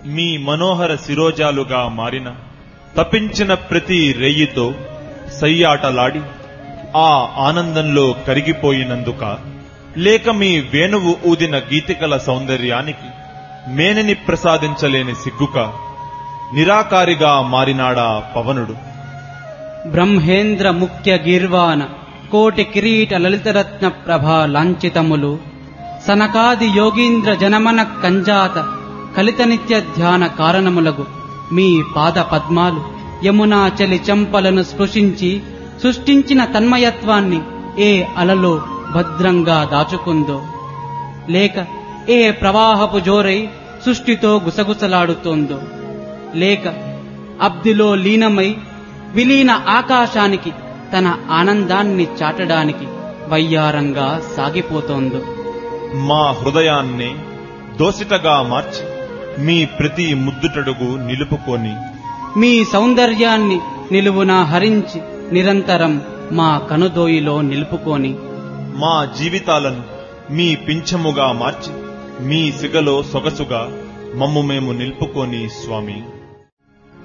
మీ మనోహర శిరోజాలుగా మారిన తపించిన ప్రతి రెయ్యితో సయ్యాటలాడి ఆ ఆనందంలో కరిగిపోయినందుక, లేక మీ వేణువు ఊదిన గీతికల సౌందర్యానికి మేనిని ప్రసాదించలేని సిగ్గుక నిరాకారిగా మారినాడా పవనుడు. బ్రహ్మేంద్ర ముఖ్య గీర్వాణ కోటి కిరీట లలితరత్న ప్రభా లాంఛితములు సనకాది యోగీంద్ర జనమన కంజాత కలిత నిత్య ధ్యాన కారణములగు మీ పాద పద్మాలు యమునా చలి చెంపలను స్పృశించి సృష్టించిన తన్మయత్వాన్ని ఏ అలలో భద్రంగా దాచుకుందో, లేక ఏ ప్రవాహపు జోరై సృష్టితో గుసగుసలాడుతోందో, లేక అబ్దిలో లీనమై విలీన ఆకాశానికి తన ఆనందాన్ని చాటడానికి వయ్యారంగా సాగిపోతోందో. మా హృదయాన్నే దోసిటగా మార్చి మీ ప్రతి ముద్దుటడుగు నిలుపుకొని, మీ సౌందర్యాన్ని నిలువునా హరించి నిరంతరం మా కనుదోయిలో నిలుపుకొని, మా జీవితాలను మీ పింఛముగా మార్చి మీ సిగలో సొగసుగా మమ్ము మేము నిలుపుకొని స్వామి.